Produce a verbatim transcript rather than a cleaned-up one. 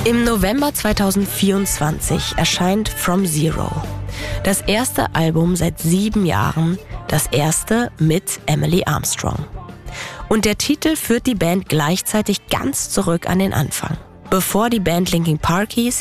Im November zweitausendvierundzwanzig erscheint From Zero. Das erste Album seit sieben Jahren, das erste mit Emily Armstrong. Und der Titel führt die Band gleichzeitig ganz zurück an den Anfang. Bevor die Band Linkin Park hieß,